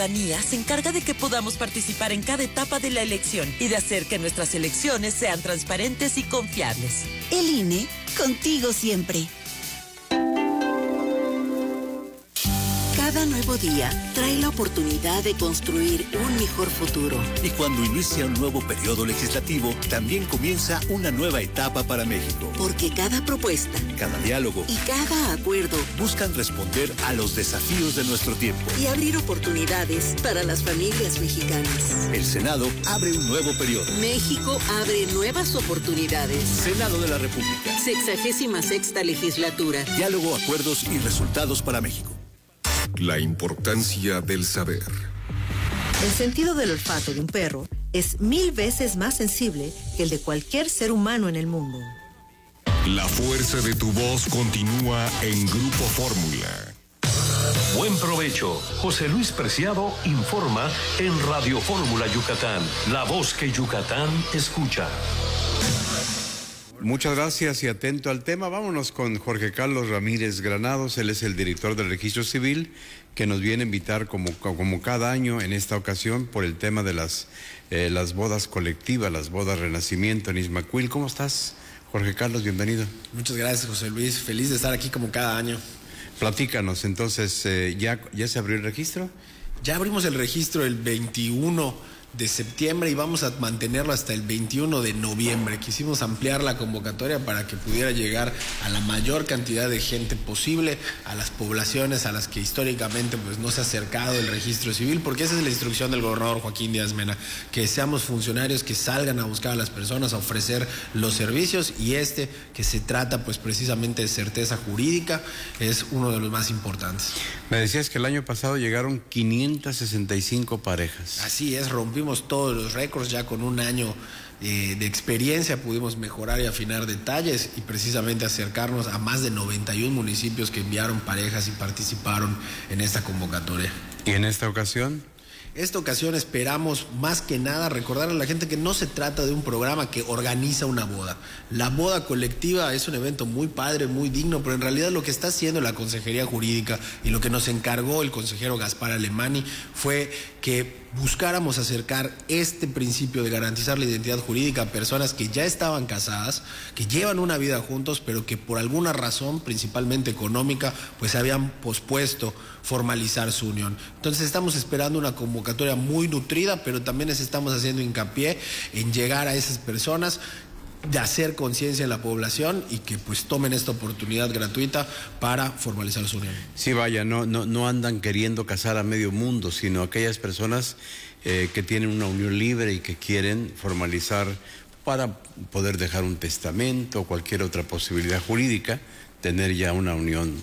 ciudadanía se encarga de que podamos participar en cada etapa de la elección y de hacer que nuestras elecciones sean transparentes y confiables. El INE, contigo siempre. Cada nuevo día trae la oportunidad de construir un mejor futuro. Y cuando inicia un nuevo periodo legislativo, también comienza una nueva etapa para México. Porque cada propuesta, cada diálogo y cada acuerdo buscan responder a los desafíos de nuestro tiempo y abrir oportunidades para las familias mexicanas. El Senado abre un nuevo periodo. México abre nuevas oportunidades. Senado de la República. 66ª legislatura. Diálogo, acuerdos y resultados para México. La importancia del saber. El sentido del olfato de un perro es 1000 veces más sensible que el de cualquier ser humano en el mundo. La fuerza de tu voz continúa en Grupo Fórmula. Buen provecho. José Luis Preciado informa en Radio Fórmula Yucatán, la voz que Yucatán escucha. Muchas gracias y atento al tema. Vámonos con Jorge Carlos Ramírez Granados. Él es el director del Registro Civil, que nos viene a invitar como cada año en esta ocasión por el tema de las bodas colectivas, las bodas renacimiento en Izmaquil. ¿Cómo estás, Jorge Carlos? Bienvenido. Muchas gracias, José Luis. Feliz de estar aquí como cada año. Platícanos, entonces, ¿ya se abrió el registro? Ya abrimos el registro el 21 de septiembre y vamos a mantenerlo hasta el 21 de noviembre. Quisimos ampliar la convocatoria para que pudiera llegar a la mayor cantidad de gente posible, a las poblaciones a las que históricamente pues no se ha acercado el registro civil, porque esa es la instrucción del gobernador Joaquín Díaz Mena, que seamos funcionarios que salgan a buscar a las personas, a ofrecer los servicios, y que se trata pues precisamente de certeza jurídica, es uno de los más importantes. Me decías que el año pasado llegaron 565 parejas. Así es, rompimos todos los récords. Ya con un año de experiencia pudimos mejorar y afinar detalles y precisamente acercarnos a más de 91 municipios que enviaron parejas y participaron en esta convocatoria. ¿Y en esta ocasión? Esta ocasión esperamos más que nada recordar a la gente que no se trata de un programa que organiza una boda. La boda colectiva es un evento muy padre, muy digno, pero en realidad lo que está haciendo la Consejería Jurídica y lo que nos encargó el consejero Gaspar Alemani fue que buscáramos acercar este principio de garantizar la identidad jurídica a personas que ya estaban casadas, que llevan una vida juntos, pero que por alguna razón, principalmente económica, pues habían pospuesto formalizar su unión. Entonces estamos esperando una convocatoria muy nutrida, pero también estamos haciendo hincapié en llegar a esas personas, de hacer conciencia en la población y que pues tomen esta oportunidad gratuita para formalizar su unión. Sí, vaya, no andan queriendo casar a medio mundo, sino aquellas personas que tienen una unión libre y que quieren formalizar para poder dejar un testamento o cualquier otra posibilidad jurídica, tener ya una unión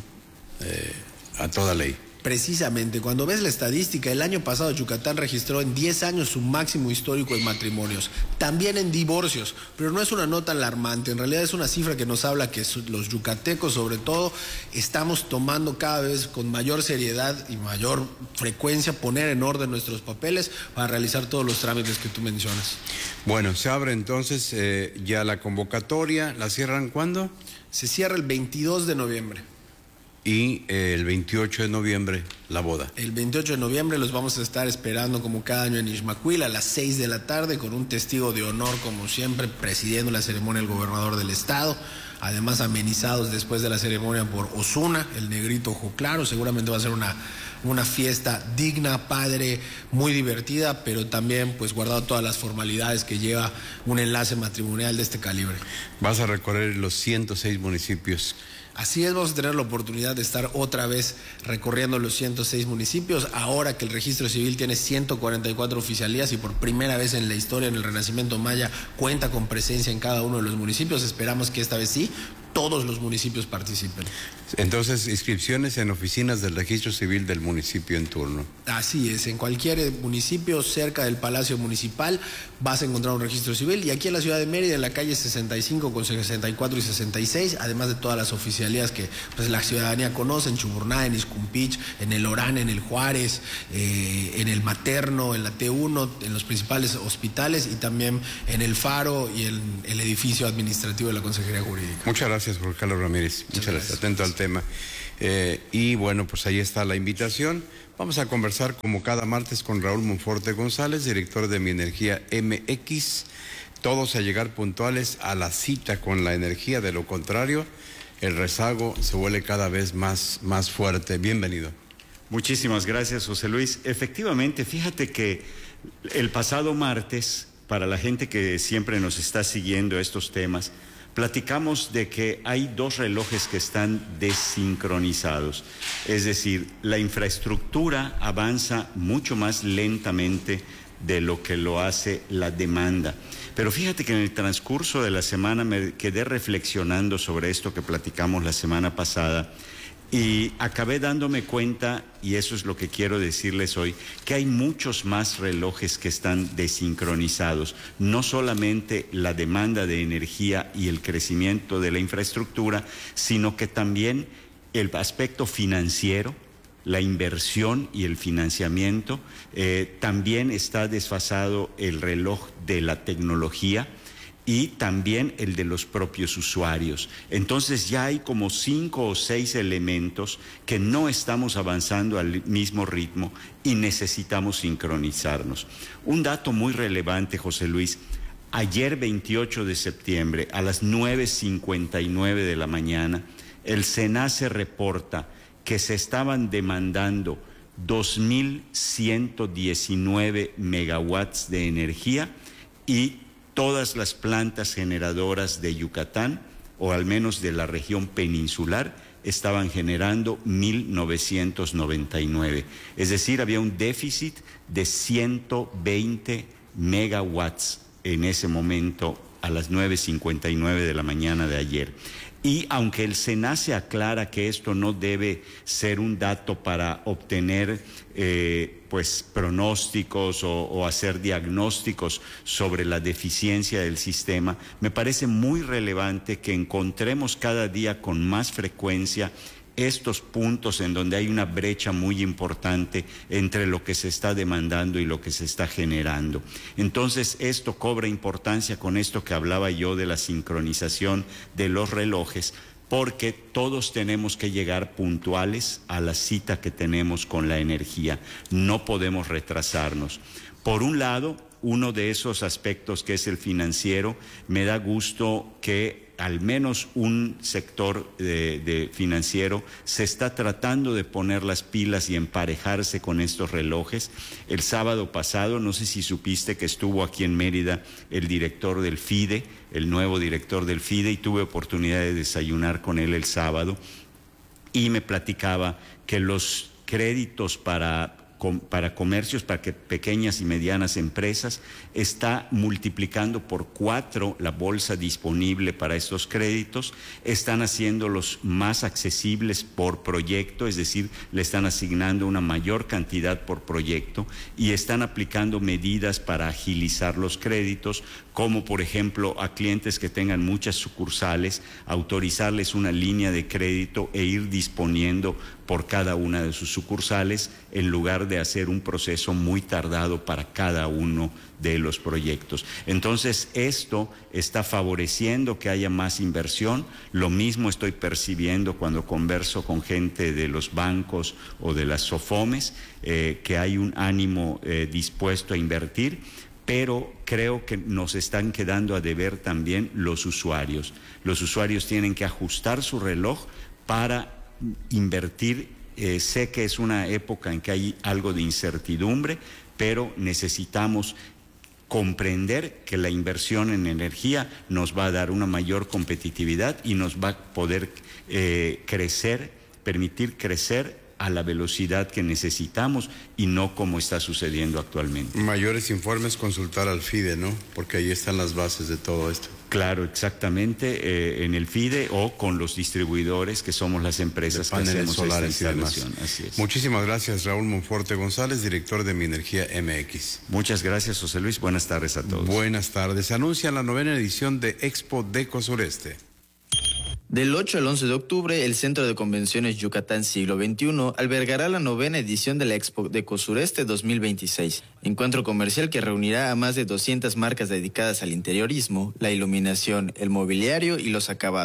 a toda ley. Precisamente, cuando ves la estadística, el año pasado Yucatán registró en 10 años su máximo histórico en matrimonios, también en divorcios, pero no es una nota alarmante, en realidad es una cifra que nos habla que los yucatecos sobre todo estamos tomando cada vez con mayor seriedad y mayor frecuencia poner en orden nuestros papeles para realizar todos los trámites que tú mencionas. Bueno, se abre entonces ya la convocatoria. ¿La cierran cuándo? Se cierra el 22 de noviembre. Y el 28 de noviembre, la boda. El 28 de noviembre los vamos a estar esperando como cada año en Izmaquil a las 6 de la tarde con un testigo de honor, como siempre, presidiendo la ceremonia el gobernador del estado. Además, amenizados después de la ceremonia por Osuna, el negrito ojo claro. Seguramente va a ser una fiesta digna, padre, muy divertida, pero también pues guardado todas las formalidades que lleva un enlace matrimonial de este calibre. Vas a recorrer los 106 municipios. Así es, vamos a tener la oportunidad de estar otra vez recorriendo los 106 municipios, ahora que el registro civil tiene 144 oficialías y por primera vez en la historia, en el Renacimiento Maya, cuenta con presencia en cada uno de los municipios. Esperamos que esta vez sí todos los municipios participen. Entonces, inscripciones en oficinas del registro civil del municipio en turno. Así es, en cualquier municipio cerca del Palacio Municipal vas a encontrar un registro civil, y aquí en la ciudad de Mérida, en la calle 65 con 64 y 66, además de todas las oficialías que pues la ciudadanía conoce, en Chuburná, en Izcumpich, en el Orán, en el Juárez, en el Materno, en la T1, en los principales hospitales y también en el Faro y en el edificio administrativo de la Consejería Jurídica. Muchas gracias, Jorge Carlos Ramírez. Muchas gracias. Atento al tema. Y bueno, pues ahí está la invitación. Vamos a conversar como cada martes con Raúl Monforte González, director de Mi Energía MX. Todos a llegar puntuales a la cita con la energía, de lo contrario, el rezago se vuelve cada vez más fuerte. Bienvenido. Muchísimas gracias, José Luis. Efectivamente, fíjate que el pasado martes, para la gente que siempre nos está siguiendo estos temas, platicamos de que hay dos relojes que están desincronizados. Es decir, la infraestructura avanza mucho más lentamente de lo que lo hace la demanda. Pero fíjate que en el transcurso de la semana me quedé reflexionando sobre esto que platicamos la semana pasada y acabé dándome cuenta, y eso es lo que quiero decirles hoy, que hay muchos más relojes que están desincronizados. No solamente la demanda de energía y el crecimiento de la infraestructura, sino que también el aspecto financiero, la inversión y el financiamiento. También está desfasado el reloj de la tecnología y también el de los propios usuarios. Entonces ya hay como 5 o 6 elementos que no estamos avanzando al mismo ritmo y necesitamos sincronizarnos. Un dato muy relevante, José Luis: ayer 28 de septiembre a las 9:59 de la mañana, el SENACE reporta que se estaban demandando 2.119 megawatts de energía y todas las plantas generadoras de Yucatán, o al menos de la región peninsular, estaban generando 1.999. Es decir, había un déficit de 120 megawatts en ese momento a las 9:59 de la mañana de ayer. Y aunque el SENACE aclara que esto no debe ser un dato para obtener pronósticos o hacer diagnósticos sobre la deficiencia del sistema, me parece muy relevante que encontremos cada día con más frecuencia estos puntos en donde hay una brecha muy importante entre lo que se está demandando y lo que se está generando. Entonces, esto cobra importancia con esto que hablaba yo de la sincronización de los relojes, porque todos tenemos que llegar puntuales a la cita que tenemos con la energía. No podemos retrasarnos. Por un lado, uno de esos aspectos, que es el financiero, me da gusto que al menos un sector de financiero se está tratando de poner las pilas y emparejarse con estos relojes. El sábado pasado, no sé si supiste que estuvo aquí en Mérida el director del FIDE, el nuevo director del FIDE, y tuve oportunidad de desayunar con él el sábado, y me platicaba que los créditos para comercios, para que pequeñas y medianas empresas, está multiplicando por 4 la bolsa disponible para estos créditos. Están haciéndolos más accesibles por proyecto, es decir, le están asignando una mayor cantidad por proyecto, y están aplicando medidas para agilizar los créditos, como por ejemplo a clientes que tengan muchas sucursales, autorizarles una línea de crédito e ir disponiendo por cada una de sus sucursales, en lugar de hacer un proceso muy tardado para cada uno de los proyectos. Entonces, esto está favoreciendo que haya más inversión. Lo mismo estoy percibiendo cuando converso con gente de los bancos o de las SOFOMES, que hay un ánimo dispuesto a invertir, pero creo que nos están quedando a deber también los usuarios. Los usuarios tienen que ajustar su reloj para invertir. Sé que es una época en que hay algo de incertidumbre, pero necesitamos comprender que la inversión en energía nos va a dar una mayor competitividad y nos va a poder permitir crecer a la velocidad que necesitamos y no como está sucediendo actualmente. Mayores informes, consultar al FIDE, ¿no? Porque ahí están las bases de todo esto. Claro, exactamente, en el FIDE o con los distribuidores, que somos las empresas que hacemos solares esta instalación. Así es. Muchísimas gracias, Raúl Monforte González, director de Mi Energía MX. Muchas gracias, José Luis. Buenas tardes a todos. Buenas tardes. Anuncia la 9ª edición de Expo Deco Sureste. Del 8 al 11 de octubre, el Centro de Convenciones Yucatán Siglo XXI albergará la 9ª edición de la Expo Deco Sureste 2026, encuentro comercial que reunirá a más de 200 marcas dedicadas al interiorismo, la iluminación, el mobiliario y los acabados.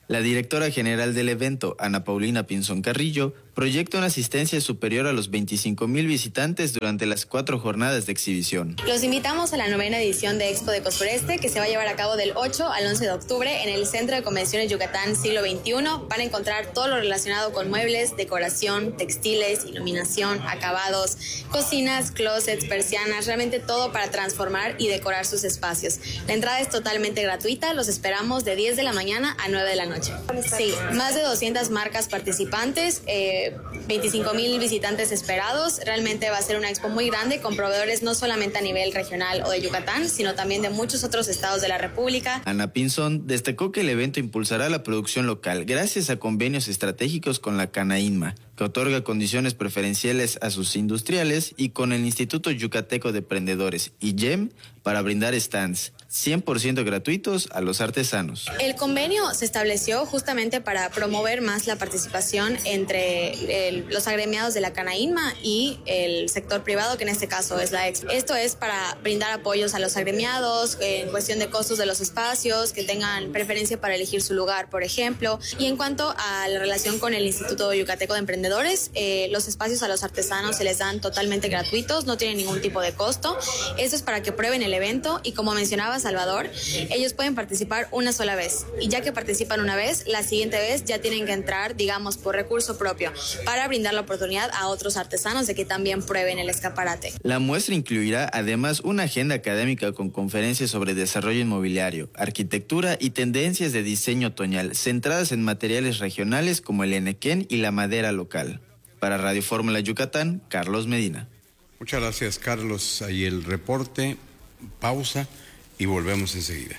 La directora general del evento, Ana Paulina Pinzón Carrillo, proyecta una asistencia superior a los 25,000 visitantes durante las 4 jornadas de exhibición. Los invitamos a la 9ª edición de Expo de Cosureste, que se va a llevar a cabo del 8 al 11 de octubre en el Centro de Convenciones Yucatán Siglo XXI. Van a encontrar todo lo relacionado con muebles, decoración, textiles, iluminación, acabados, cocinas, closets, persianas, realmente todo para transformar y decorar sus espacios. La entrada es totalmente gratuita, los esperamos de 10 de la mañana a 9 de la noche. Sí, más de 200 marcas participantes, 25,000 visitantes esperados. Realmente va a ser una expo muy grande con proveedores no solamente a nivel regional o de Yucatán, sino también de muchos otros estados de la República. Ana Pinzón destacó que el evento impulsará la producción local gracias a convenios estratégicos con la Canainma, que otorga condiciones preferenciales a sus industriales, y con el Instituto Yucateco de Emprendedores, IYEM, para brindar stands 100% gratuitos a los artesanos. El convenio se estableció justamente para promover más la participación entre los agremiados de la Canainma y el sector privado, que en este caso es la Expo. Esto es para brindar apoyos a los agremiados en cuestión de costos de los espacios, que tengan preferencia para elegir su lugar, por ejemplo. Y en cuanto a la relación con el Instituto Yucateco de Emprendedores, los espacios a los artesanos se les dan totalmente gratuitos, no tienen ningún tipo de costo. Esto es para que prueben el evento y, como mencionaba Salvador, ellos pueden participar una sola vez, y ya que participan una vez, la siguiente vez ya tienen que entrar, digamos, por recurso propio, para brindar la oportunidad a otros artesanos de que también prueben el escaparate. La muestra incluirá además una agenda académica con conferencias sobre desarrollo inmobiliario, arquitectura y tendencias de diseño otoñal, centradas en materiales regionales como el enequén y la madera local. Para Radio Fórmula Yucatán, Carlos Medina. Muchas gracias, Carlos. Ahí el reporte. Pausa y volvemos enseguida.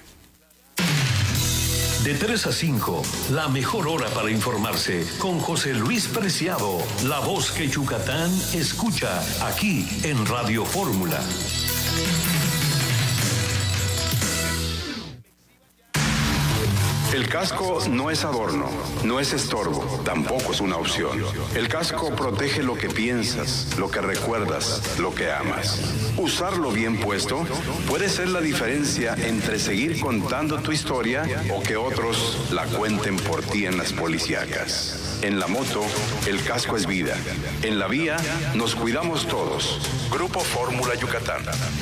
De 3 a 5, la mejor hora para informarse con José Luis Preciado, la voz que Yucatán escucha aquí en Radio Fórmula. El casco no es adorno, no es estorbo, tampoco es una opción. El casco protege lo que piensas, lo que recuerdas, lo que amas. Usarlo bien puesto puede ser la diferencia entre seguir contando tu historia o que otros la cuenten por ti en las policíacas. En la moto, el casco es vida. En la vía, nos cuidamos todos. Grupo Fórmula Yucatán.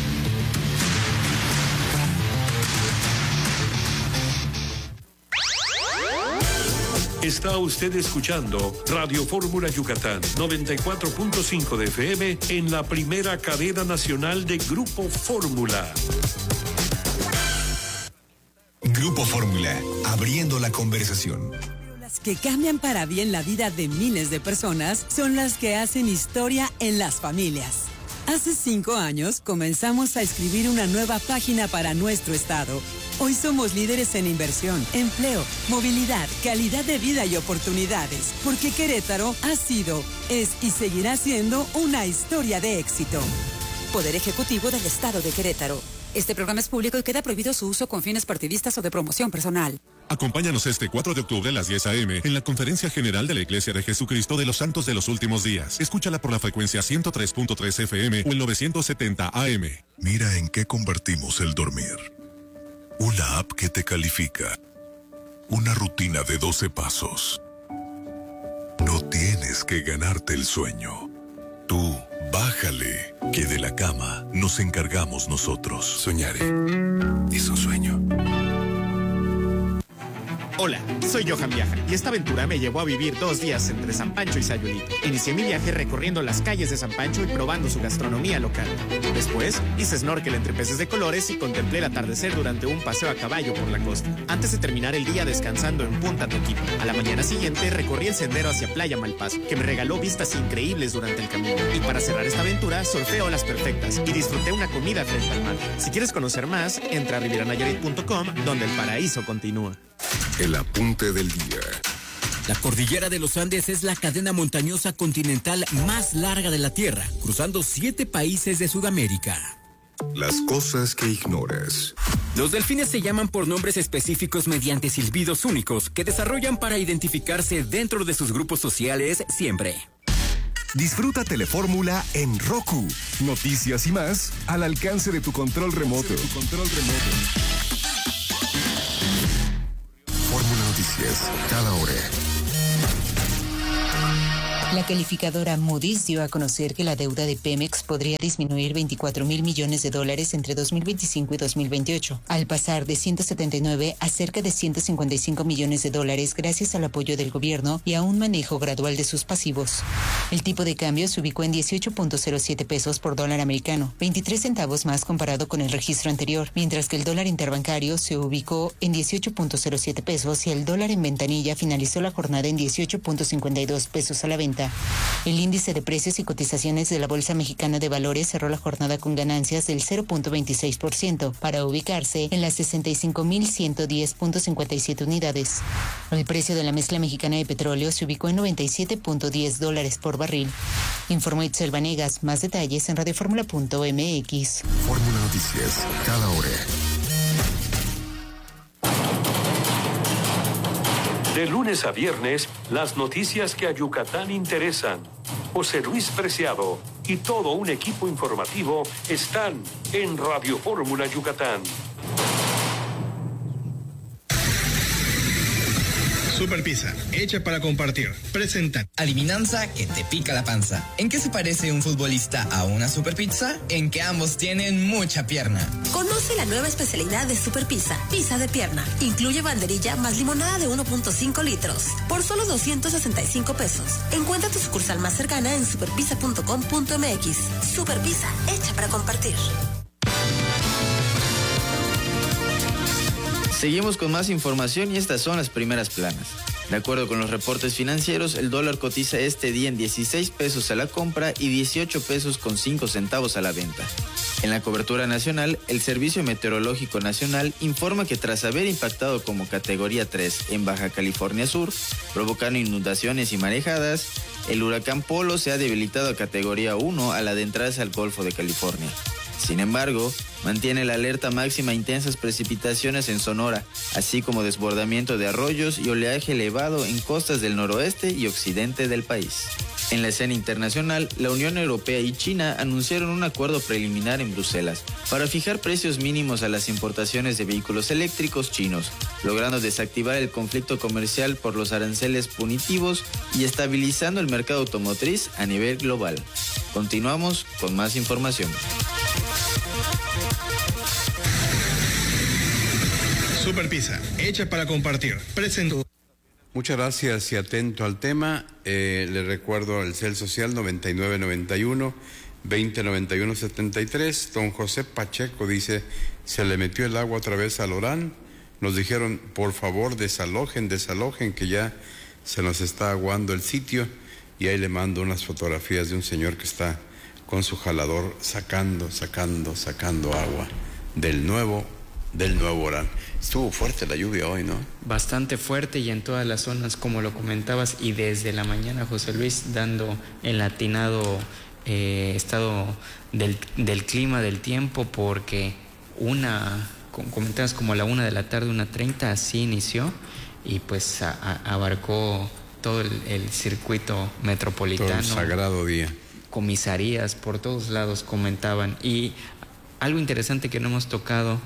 Está usted escuchando Radio Fórmula Yucatán, 94.5 de FM en la primera cadena nacional de Grupo Fórmula. Grupo Fórmula, abriendo la conversación. Las que cambian para bien la vida de miles de personas son las que hacen historia en las familias. Hace 5 años comenzamos a escribir una nueva página para nuestro estado. Hoy somos líderes en inversión, empleo, movilidad, calidad de vida y oportunidades, porque Querétaro ha sido, es y seguirá siendo una historia de éxito. Poder Ejecutivo del Estado de Querétaro. Este programa es público y queda prohibido su uso con fines partidistas o de promoción personal. Acompáñanos este 4 de octubre a las 10 a.m. en la Conferencia General de la Iglesia de Jesucristo de los Santos de los Últimos Días. Escúchala por la frecuencia 103.3 FM o el 970 AM. Mira en qué convertimos el dormir. Una app que te califica. Una rutina de 12 pasos. No tienes que ganarte el sueño. Tú, bájale, que de la cama nos encargamos nosotros. Soñaré. Es un sueño. Hola, soy Johan Viaja y esta aventura me llevó a vivir 2 días entre San Pancho y Sayulita. Inicié mi viaje recorriendo las calles de San Pancho y probando su gastronomía local. Después hice snorkel entre peces de colores y contemplé el atardecer durante un paseo a caballo por la costa. Antes de terminar el día descansando en Punta Toquipa. A la mañana siguiente recorrí el sendero hacia Playa Malpaso, que me regaló vistas increíbles durante el camino. Y para cerrar esta aventura, surfé olas perfectas y disfruté una comida frente al mar. Si quieres conocer más, entra a rivieranayarit.com, donde el paraíso continúa. El apunte del día. La cordillera de los Andes es la cadena montañosa continental más larga de la Tierra, cruzando 7 países de Sudamérica. Las cosas que ignoras. Los delfines se llaman por nombres específicos mediante silbidos únicos que desarrollan para identificarse dentro de sus grupos sociales siempre. Disfruta Telefórmula en Roku. Noticias y más al alcance de tu control remoto. Fórmula Noticias Noticias, cada hora. La calificadora Moody's dio a conocer que la deuda de Pemex podría disminuir 24,000 millones de dólares entre 2025 y 2028, al pasar de 179 a cerca de 155 millones de dólares gracias al apoyo del gobierno y a un manejo gradual de sus pasivos. El tipo de cambio se ubicó en 18.07 pesos por dólar americano, 23 centavos más comparado con el registro anterior, mientras que el dólar interbancario se ubicó en 18.07 pesos y el dólar en ventanilla finalizó la jornada en 18.52 pesos a la venta. El índice de precios y cotizaciones de la Bolsa Mexicana de Valores cerró la jornada con ganancias del 0.26% para ubicarse en las 65.110.57 unidades. El precio de la mezcla mexicana de petróleo se ubicó en $97.10 por barril. Informó Itzel Vanegas. Más detalles en radioformula.mx. Fórmula Noticias, cada hora. De lunes a viernes, las noticias que a Yucatán interesan. José Luis Preciado y todo un equipo informativo están en Radio Fórmula Yucatán. Super Pizza, hecha para compartir. Presenta. Adivinanza que te pica la panza. ¿En qué se parece un futbolista a una super pizza? En que ambos tienen mucha pierna. Conoce la nueva especialidad de Super Pizza, pizza de pierna. Incluye banderilla más limonada de 1.5 litros. Por solo 265 pesos. Encuentra tu sucursal más cercana en superpizza.com.mx. Super Pizza, hecha para compartir. Seguimos con más información y estas son las primeras planas. De acuerdo con los reportes financieros, el dólar cotiza este día en 16 pesos a la compra y 18 pesos con 5 centavos a la venta. En la cobertura nacional, el Servicio Meteorológico Nacional informa que tras haber impactado como categoría 3 en Baja California Sur, provocando inundaciones y marejadas, el huracán Polo se ha debilitado a categoría 1 al adentrarse al Golfo de California. Sin embargo, mantiene la alerta máxima a intensas precipitaciones en Sonora, así como desbordamiento de arroyos y oleaje elevado en costas del noroeste y occidente del país. En la escena internacional, la Unión Europea y China anunciaron un acuerdo preliminar en Bruselas para fijar precios mínimos a las importaciones de vehículos eléctricos chinos, logrando desactivar el conflicto comercial por los aranceles punitivos y estabilizando el mercado automotriz a nivel global. Continuamos con más información. Super Pizza, hecha para compartir. Presento. Muchas gracias y atento al tema. Le recuerdo el cel social 9991-2091-73. Don José Pacheco dice, se le metió el agua otra vez al Orán. Nos dijeron, por favor, desalojen, que ya se nos está aguando el sitio. Y ahí le mando unas fotografías de un señor que está con su jalador sacando agua del nuevo Orán. Estuvo fuerte la lluvia hoy, ¿no? Bastante fuerte y en todas las zonas, como lo comentabas, y desde la mañana, José Luis, dando el atinado estado del clima, del tiempo, porque comentabas como a la 1 de la tarde, 1:30, así inició, y pues abarcó todo el circuito metropolitano. Todo el sagrado día. Comisarías por todos lados comentaban. Y algo interesante que no hemos tocado,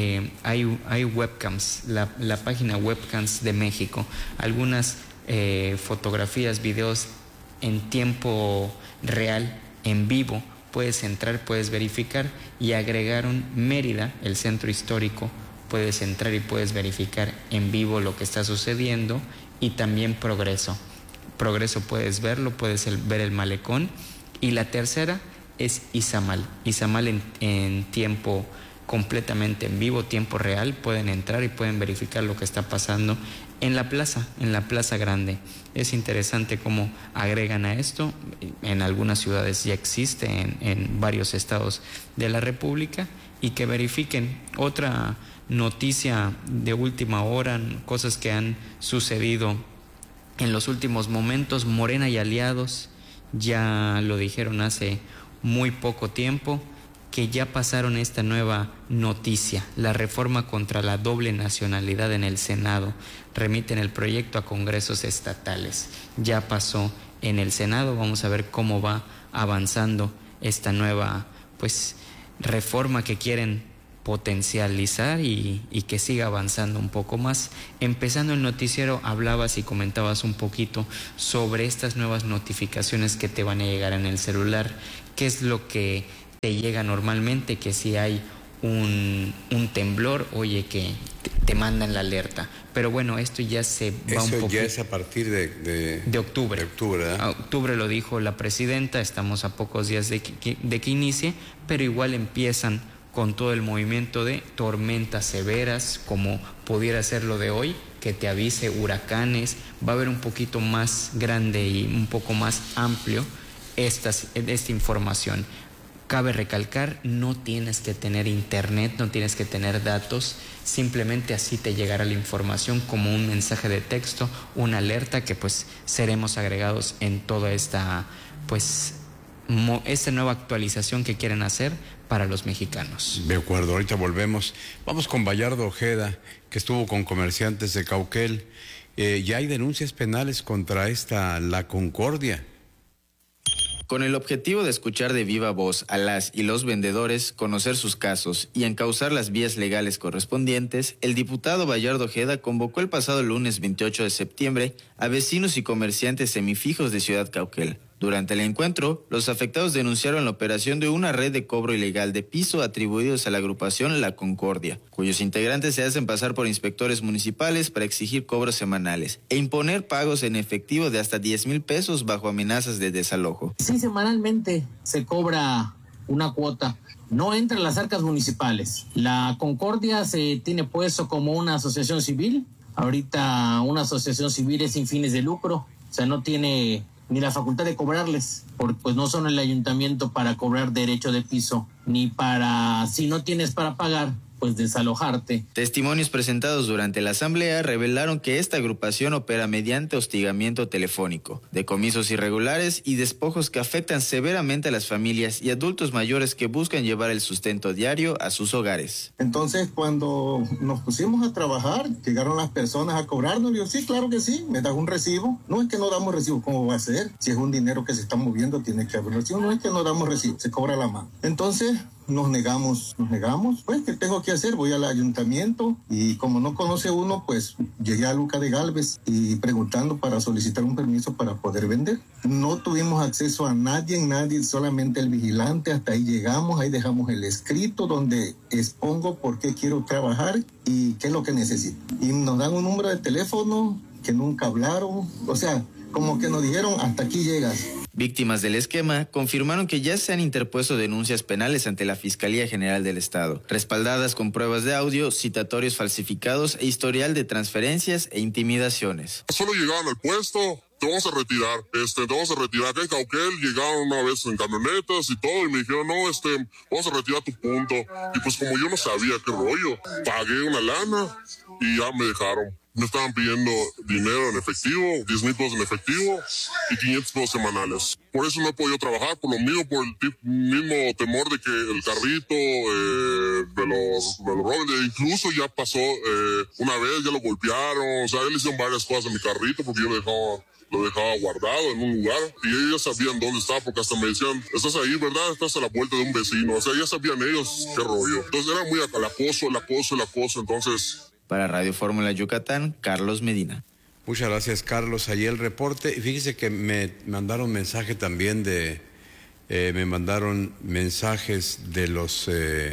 hay webcams, la página Webcams de México, algunas fotografías, videos en tiempo real, en vivo, puedes entrar, puedes verificar, y agregaron Mérida, el centro histórico, puedes entrar y puedes verificar en vivo lo que está sucediendo, y también Progreso puedes verlo, puedes ver el malecón, y la tercera es Izamal en tiempo completamente en vivo, tiempo real, pueden entrar y pueden verificar lo que está pasando en la plaza grande. Es interesante cómo agregan a esto. En algunas ciudades ya existe, en varios estados de la República, y que verifiquen. Otra noticia de última hora, cosas que han sucedido en los últimos momentos. Morena y aliados ya lo dijeron hace muy poco tiempo, que ya pasaron esta nueva noticia, la reforma contra la doble nacionalidad en el Senado. Remiten el proyecto a congresos estatales. Ya pasó en el Senado, vamos a ver cómo va avanzando esta nueva reforma que quieren potencializar y que siga avanzando un poco más. Empezando el noticiero, hablabas y comentabas un poquito sobre estas nuevas notificaciones que te van a llegar en el celular. ¿Qué es lo que te llega normalmente? Que si hay un temblor, oye, que te mandan la alerta. Pero bueno, esto ya se va un poco. Eso ya es a partir de octubre. De octubre, ¿eh? A octubre lo dijo la presidenta, estamos a pocos días de que inicie, pero igual empiezan con todo el movimiento de tormentas severas, como pudiera ser lo de hoy, que te avise huracanes. Va a haber un poquito más grande y un poco más amplio esta información. Cabe recalcar, no tienes que tener internet, no tienes que tener datos, simplemente así te llegará la información como un mensaje de texto, una alerta que pues seremos agregados en toda esta nueva actualización que quieren hacer para los mexicanos. De acuerdo, ahorita volvemos. Vamos con Bayardo Ojeda, que estuvo con comerciantes de Cauquel. Ya hay denuncias penales contra La Concordia. Con el objetivo de escuchar de viva voz a las y los vendedores, conocer sus casos y encauzar las vías legales correspondientes, el diputado Bayardo Ojeda convocó el pasado lunes 28 de septiembre a vecinos y comerciantes semifijos de Ciudad Cauquel. Durante el encuentro, los afectados denunciaron la operación de una red de cobro ilegal de piso atribuidos a la agrupación La Concordia, cuyos integrantes se hacen pasar por inspectores municipales para exigir cobros semanales e imponer pagos en efectivo de hasta 10,000 pesos bajo amenazas de desalojo. Sí, semanalmente se cobra una cuota. No entra en las arcas municipales. La Concordia se tiene puesto como una asociación civil. Ahorita una asociación civil es sin fines de lucro, o sea, no tiene ni la facultad de cobrarles, porque pues no son el ayuntamiento para cobrar derecho de piso, ni para, si no tienes para pagar, pues desalojarte. Testimonios presentados durante la asamblea revelaron que esta agrupación opera mediante hostigamiento telefónico, decomisos irregulares y despojos que afectan severamente a las familias y adultos mayores que buscan llevar el sustento diario a sus hogares. Entonces, cuando nos pusimos a trabajar, llegaron las personas a cobrarnos. Yo, sí, claro que sí, me das un recibo. No es que no damos recibo, ¿cómo va a ser? Si es un dinero que se está moviendo, tiene que haber recibo. No es que no damos recibo, se cobra la mano. Entonces, nos negamos, pues, ¿qué tengo que hacer? Voy al ayuntamiento y como no conoce uno, pues llegué a Luca de Galvez y preguntando para solicitar un permiso para poder vender. No tuvimos acceso a nadie, solamente el vigilante, hasta ahí llegamos, ahí dejamos el escrito donde expongo por qué quiero trabajar y qué es lo que necesito. Y nos dan un número de teléfono que nunca hablaron, o sea, como que nos dijeron, hasta aquí llegas. Víctimas del esquema confirmaron que ya se han interpuesto denuncias penales ante la Fiscalía General del Estado, respaldadas con pruebas de audio, citatorios falsificados e historial de transferencias e intimidaciones. Solo llegaban al puesto, te vamos a retirar, te vamos a retirar. Acá en Cauquel llegaron una vez en camionetas y todo y me dijeron, no, vamos a retirar tu punto. Y pues como yo no sabía qué rollo, pagué una lana y ya me dejaron. Me estaban pidiendo dinero en efectivo, 10,000 pesos en efectivo y 500 pesos semanales. Por eso no he podido trabajar, por lo mismo, por el mismo temor de que el carrito me lo roben. Incluso ya pasó una vez, ya lo golpearon, o sea, él hicieron varias cosas a mi carrito porque yo lo dejaba guardado en un lugar y ellos sabían dónde estaba porque hasta me decían, estás ahí, ¿verdad? Estás a la vuelta de un vecino. O sea, ya sabían ellos qué rollo. Entonces era muy el acoso, entonces... Para Radio Fórmula Yucatán, Carlos Medina. Muchas gracias, Carlos. Ahí el reporte. Y fíjese que me mandaron mensaje también me mandaron mensajes de los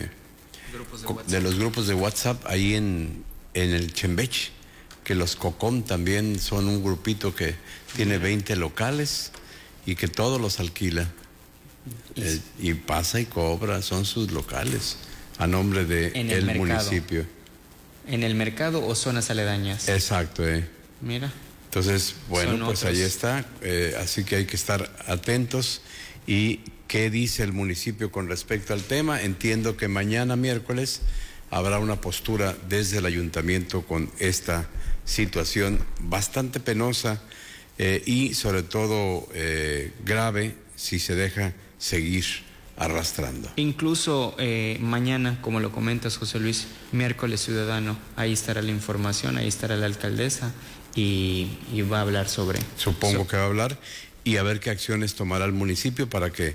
grupos de WhatsApp ahí en el Chembech, que los COCOM también son un grupito que tiene 20 locales y que todos los alquila. Y pasa y cobra, son sus locales, a nombre del municipio. ¿En el mercado o zonas aledañas? Exacto, Mira. Entonces, bueno, pues ahí está. Así que hay que estar atentos. ¿Y qué dice el municipio con respecto al tema? Entiendo que mañana, miércoles, habrá una postura desde el ayuntamiento con esta situación bastante penosa y sobre todo grave si se deja seguir arrastrando. Incluso mañana, como lo comentas, José Luis, miércoles ciudadano, ahí estará la información, ahí estará la alcaldesa y va a hablar sobre... Supongo que va a hablar y a ver qué acciones tomará el municipio para que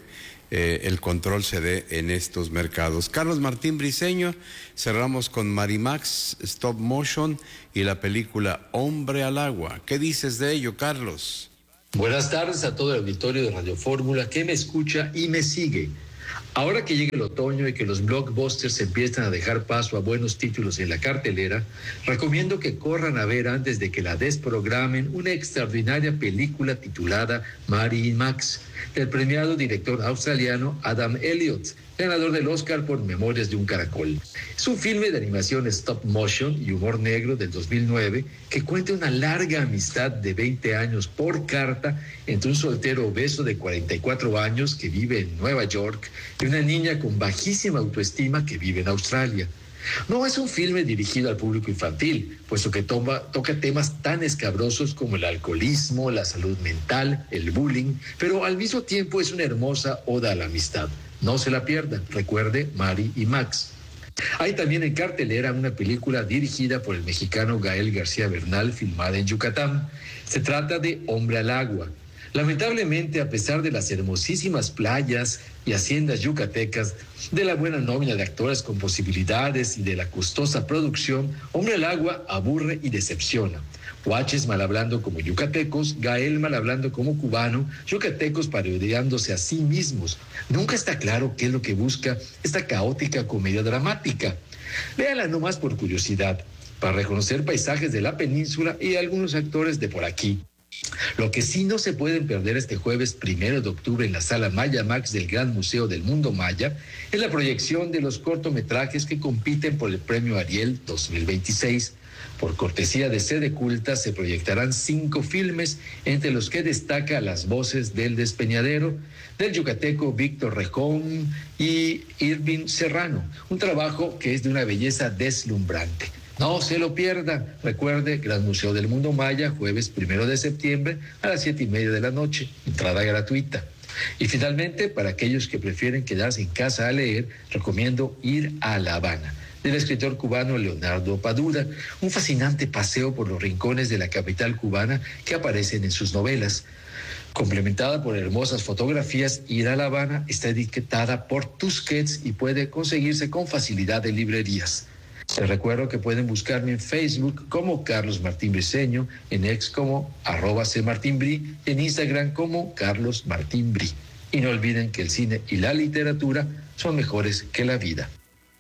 el control se dé en estos mercados. Carlos Martín Briceño, cerramos con Marimax Stop Motion y la película Hombre al Agua. ¿Qué dices de ello, Carlos? Buenas tardes a todo el auditorio de Radio Fórmula que me escucha y me sigue. Ahora que llega el otoño y que los blockbusters empiezan a dejar paso a buenos títulos en la cartelera, recomiendo que corran a ver antes de que la desprogramen una extraordinaria película titulada Mary y Max, del premiado director australiano Adam Elliott, ganador del Oscar por Memorias de un Caracol. Es un filme de animación stop motion y humor negro del 2009 que cuenta una larga amistad de 20 años por carta entre un soltero obeso de 44 años que vive en Nueva York y una niña con bajísima autoestima que vive en Australia. No es un filme dirigido al público infantil, puesto que toca temas tan escabrosos como el alcoholismo, la salud mental, el bullying, pero al mismo tiempo es una hermosa oda a la amistad. No se la pierdan, recuerde Mary y Max. Hay también en cartelera una película dirigida por el mexicano Gael García Bernal, filmada en Yucatán. Se trata de Hombre al Agua. Lamentablemente, a pesar de las hermosísimas playas y haciendas yucatecas, de la buena nómina de actores con posibilidades y de la costosa producción, Hombre al Agua aburre y decepciona. Guaches mal hablando como yucatecos, Gael mal hablando como cubano, yucatecos parodiándose a sí mismos. Nunca está claro qué es lo que busca esta caótica comedia dramática. Véala nomás por curiosidad, para reconocer paisajes de la península y algunos actores de por aquí. Lo que sí no se pueden perder este jueves 1 de octubre en la sala Maya Max del Gran Museo del Mundo Maya es la proyección de los cortometrajes que compiten por el Premio Ariel 2026. Por cortesía de Sede Culta se proyectarán 5 filmes, entre los que destaca las voces del Despeñadero, del yucateco Víctor Rejón y Irving Serrano, un trabajo que es de una belleza deslumbrante. No se lo pierda. Recuerde, Gran Museo del Mundo Maya, jueves 1 de septiembre a las 7:30 de la noche, entrada gratuita. Y finalmente, para aquellos que prefieren quedarse en casa a leer, recomiendo Ir a La Habana, del escritor cubano Leonardo Padura, un fascinante paseo por los rincones de la capital cubana que aparecen en sus novelas. Complementada por hermosas fotografías, Ir a La Habana está etiquetada por Tusquets y puede conseguirse con facilidad en librerías. Les recuerdo que pueden buscarme en Facebook como Carlos Martín Briceño, en X como @cmartinbri, en Instagram como Carlos Martín Bri. Y no olviden que el cine y la literatura son mejores que la vida.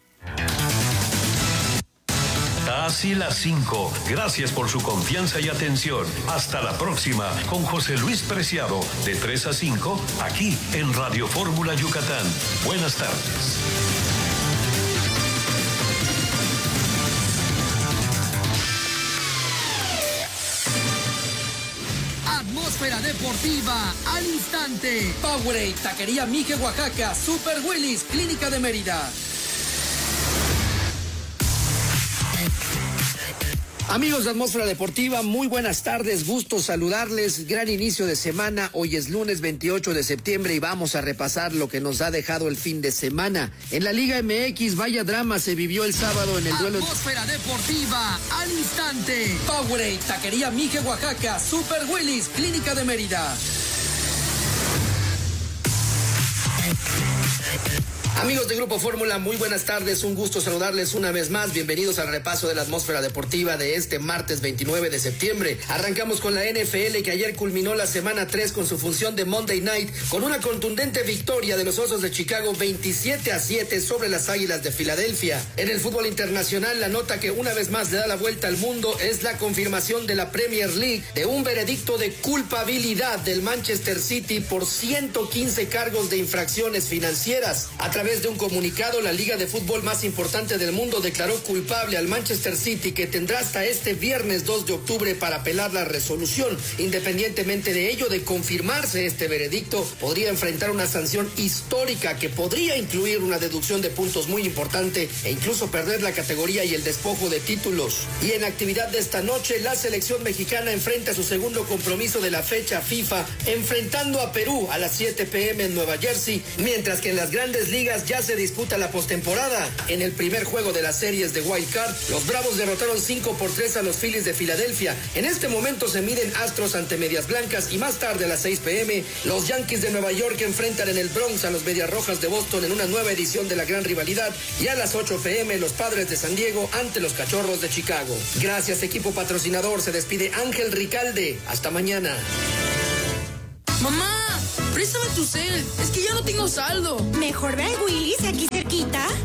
Casi las 5. Gracias por su confianza y atención. Hasta la próxima con José Luis Preciado, de 3 a 5, aquí en Radio Fórmula Yucatán. Buenas tardes. Atmósfera deportiva al instante. Powerade, Taquería Mije, Oaxaca. Super Willis, Clínica de Mérida. Amigos de Atmósfera Deportiva, muy buenas tardes, gusto saludarles, gran inicio de semana, hoy es lunes 28 de septiembre y vamos a repasar lo que nos ha dejado el fin de semana. En la Liga MX, vaya drama se vivió el sábado en el duelo. Atmósfera Deportiva al instante. Powerade, Taquería Mije, Oaxaca. Super Willis, Clínica de Mérida. Amigos de Grupo Fórmula, muy buenas tardes, un gusto saludarles una vez más, bienvenidos al repaso de la atmósfera deportiva de este martes 29 de septiembre. Arrancamos con la NFL, que ayer culminó la semana 3 con su función de Monday Night, con una contundente victoria de los Osos de Chicago 27-7 sobre las Águilas de Filadelfia. En el fútbol internacional, la nota que una vez más le da la vuelta al mundo es la confirmación de la Premier League de un veredicto de culpabilidad del Manchester City por 115 cargos de infracciones financieras. A través de un comunicado, la liga de fútbol más importante del mundo declaró culpable al Manchester City, que tendrá hasta este viernes 2 de octubre para apelar la resolución. Independientemente de ello, de confirmarse este veredicto, podría enfrentar una sanción histórica que podría incluir una deducción de puntos muy importante e incluso perder la categoría y el despojo de títulos. Y en actividad de esta noche, la selección mexicana enfrenta su segundo compromiso de la fecha FIFA, enfrentando a Perú a las 7 p.m. en Nueva Jersey, mientras que en las grandes ligas Estrellas ya se disputa la postemporada. En el primer juego de las series de Wild Card, los Bravos derrotaron 5-3 a los Phillies de Filadelfia. En este momento se miden Astros ante Medias Blancas y más tarde a las 6 p.m. los Yankees de Nueva York enfrentan en el Bronx a los Medias Rojas de Boston en una nueva edición de la Gran Rivalidad, y a las 8 p.m. los Padres de San Diego ante los Cachorros de Chicago. Gracias, equipo patrocinador. Se despide Ángel Ricalde. Hasta mañana. Mamá, préstame tu cel. Es que ya no tengo saldo. Mejor ve al Willy's aquí cerquita